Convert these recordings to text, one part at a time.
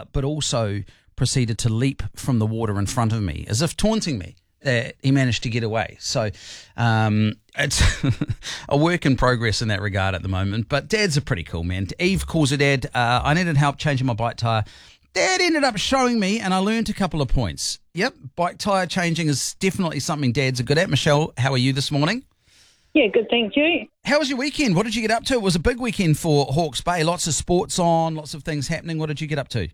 but also proceeded to leap from the water in front of me, as if taunting me. He managed to get away. So it's a work in progress in that regard at the moment. But Dad's a pretty cool man. Eve calls her Dad. I needed help changing my bike tyre. Dad ended up showing me, and I learned a couple of points. Yep, bike tyre changing is definitely something Dads are good at. Michelle, how are you this morning? Yeah, good, thank you. How was your weekend? What did you get up to? It was a big weekend for Hawke's Bay. Lots of sports on, lots of things happening. What did you get up to?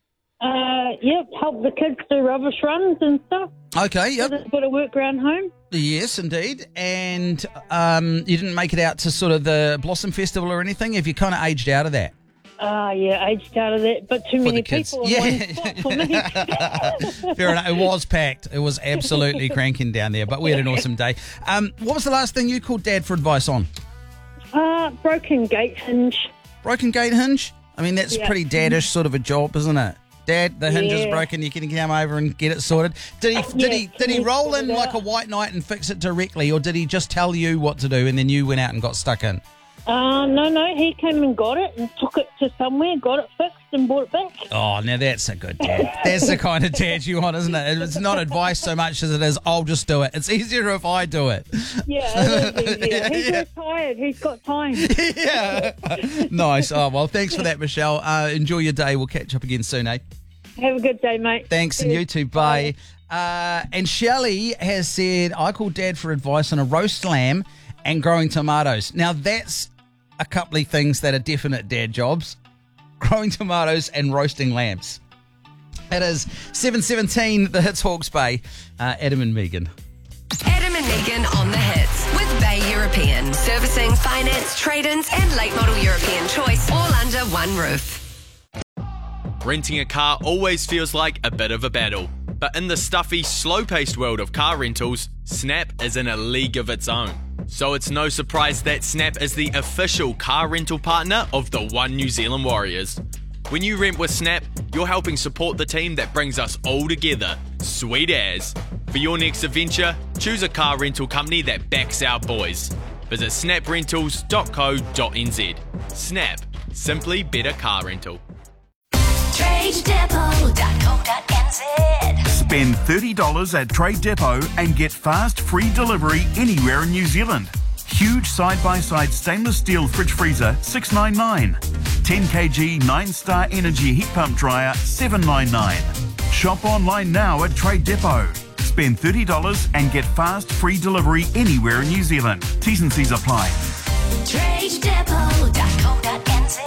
Yep, help the kids do rubbish runs and stuff. Okay, yep. A bit of work around home. Yes, indeed. And you didn't make it out to sort of the Blossom Festival or anything? Have you kind of aged out of that? Yeah, aged out of that, but too many people in one spot for me. Fair enough. It was packed. It was absolutely cranking down there, but we had an awesome day. What was the last thing you called Dad for advice on? Broken gate hinge. Broken gate hinge? I mean, that's pretty daddish sort of a job, isn't it? Dad, the hinge is broken. You can come over and get it sorted. Did he roll in like a white knight and fix it directly, or did he just tell you what to do and then you went out and got stuck in? No, he came and got it and took it to somewhere, got it fixed and brought it back. Oh, now that's a good dad. That's the kind of dad you want, isn't it? It's not advice so much as it is, I'll just do it. It's easier if I do it. Yeah, it is easier. He's retired. He's got time. Yeah. Nice. Oh, well, thanks for that, Michelle. Enjoy your day. We'll catch up again soon, eh? Have a good day, mate. Thanks, and you too. Bye. And Shelley has said, I called Dad for advice on a roast lamb and growing tomatoes. Now, that's a couple of things that are definite dad jobs. Growing tomatoes and roasting lambs. It is 7:17, the Hits Hawke's Bay. Adam and Megan. Adam and Megan on the Hits with Bay European. Servicing, finance, trade-ins and late model European choice all under one roof. Renting a car always feels like a bit of a battle. But in the stuffy, slow-paced world of car rentals, Snap is in a league of its own. So it's no surprise that Snap is the official car rental partner of the One New Zealand Warriors. When you rent with Snap, you're helping support the team that brings us all together. Sweet as. For your next adventure, choose a car rental company that backs our boys. Visit snaprentals.co.nz. Snap. Simply better car rental. TradeDepot.co.nz. Spend $30 at Trade Depot and get fast free delivery anywhere in New Zealand. Huge side-by-side stainless steel fridge freezer, $699. 10 kg 9-star energy heat pump dryer, $799. Shop online now at Trade Depot. Spend $30 and get fast free delivery anywhere in New Zealand. T's and C's apply. TradeDepot.co.nz.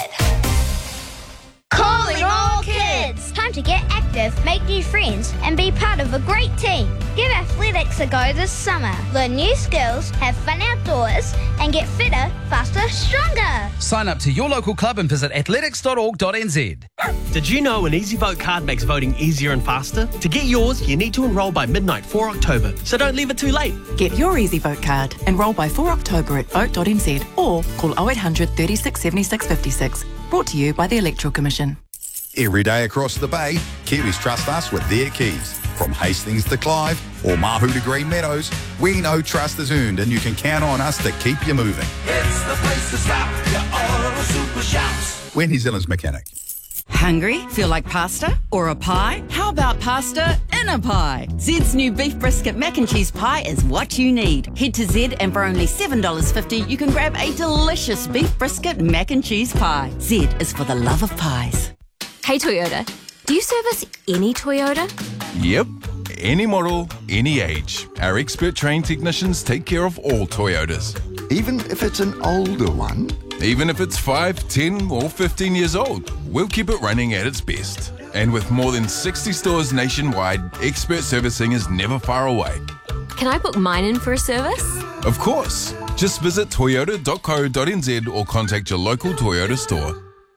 Calling all kids! Time to get active, make new friends, and be part of a great team. Give athletics a go this summer. Learn new skills, have fun outdoors, and get fitter, faster, stronger. Sign up to your local club and visit athletics.org.nz. Did you know an EasyVote card makes voting easier and faster? To get yours, you need to enrol by midnight 4 October, so don't leave it too late. Get your EasyVote card. Enrol by 4 October at vote.nz or call 0800 36 76 56. Brought to you by the Electoral Commission. Every day across the bay, Kiwis trust us with their keys. From Hastings to Clive or Mahu to Green Meadows, we know trust is earned and you can count on us to keep you moving. It's the place to stop. Your auto super shops. We're New Zealand's mechanic. Hungry? Feel like pasta? Or a pie? How about pasta in a pie? Zed's new beef brisket mac and cheese pie is what you need. Head to Zed and for only $7.50 you can grab a delicious beef brisket mac and cheese pie. Zed is for the love of pies. Hey Toyota, do you service any Toyota? Yep, any model, any age. Our expert trained technicians take care of all Toyotas. Even if it's an older one? Even if it's 5, 10 or 15 years old, we'll keep it running at its best. And with more than 60 stores nationwide, expert servicing is never far away. Can I book mine in for a service? Of course. Just visit toyota.co.nz or contact your local Toyota store.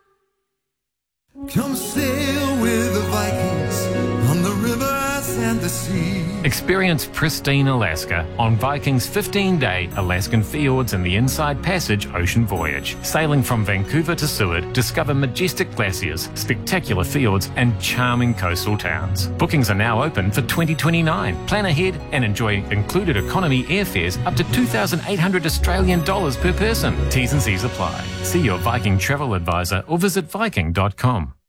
Come sail with the Vikings on the rivers and the sea. Experience pristine Alaska on Viking's 15-day Alaskan Fjords and the Inside Passage ocean voyage. Sailing from Vancouver to Seward, discover majestic glaciers, spectacular fjords and charming coastal towns. Bookings are now open for 2029. Plan ahead and enjoy included economy airfares up to 2,800 Australian dollars per person. T's and C's apply. See your Viking travel advisor or visit viking.com.